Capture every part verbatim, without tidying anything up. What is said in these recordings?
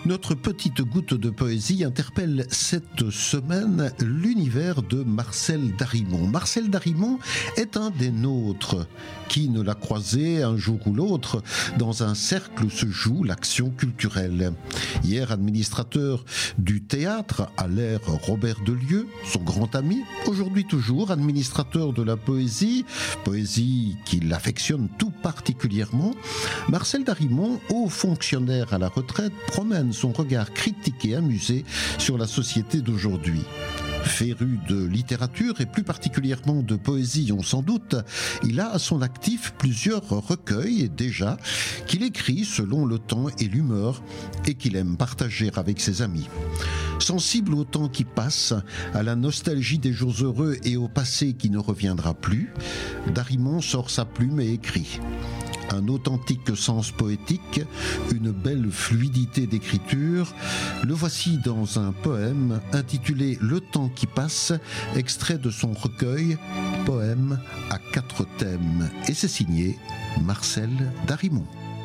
Notre petite goutte de poésie interpelle cette semaine l'univers de Marcel Darimont. Marcel Darimont est un des nôtres. Qui ne l'a croisé un jour ou l'autre dans un cercle où se joue l'action culturelle. Hier administrateur du théâtre à l'ère Robert Delieu, son grand ami. Aujourd'hui toujours administrateur de la poésie, poésie qu'il affectionne tout particulièrement. Marcel Darimont, haut fonctionnaire à la retraite, promène son regard critique et amusé sur la société d'aujourd'hui. Féru de littérature et plus particulièrement de poésie, on s'en doute, il a à son actif plusieurs recueils déjà qu'il écrit selon le temps et l'humeur et qu'il aime partager avec ses amis. Sensible au temps qui passe, à la nostalgie des jours heureux et au passé qui ne reviendra plus, Darimont sort sa plume et écrit. Un authentique sens poétique, une belle fluidité d'écriture. Le voici dans un poème intitulé « Le temps qui passe », extrait de son recueil « Poème à quatre thèmes ». Et c'est signé Marcel Darimont.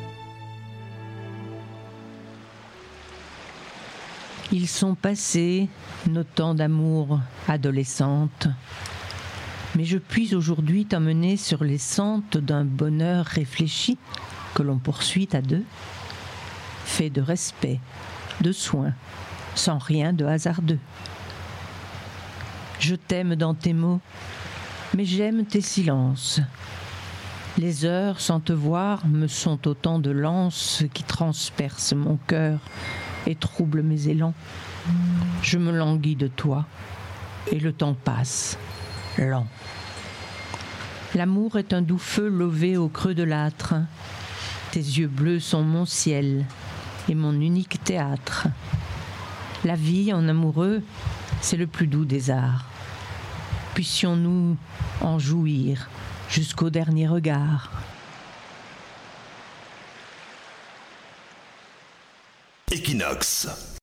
Ils sont passés, nos temps d'amour adolescentes. Mais je puis aujourd'hui t'emmener sur les sentes d'un bonheur réfléchi que l'on poursuit à deux, fait de respect, de soin, sans rien de hasardeux. Je t'aime dans tes mots, mais j'aime tes silences. Les heures sans te voir me sont autant de lances qui transpercent mon cœur et troublent mes élans. Je me languis de toi, et le temps passe. Lent. L'amour est un doux feu lové au creux de l'âtre. Tes yeux bleus sont mon ciel et mon unique théâtre. La vie en amoureux, c'est le plus doux des arts. Puissions-nous en jouir jusqu'au dernier regard. Equinox.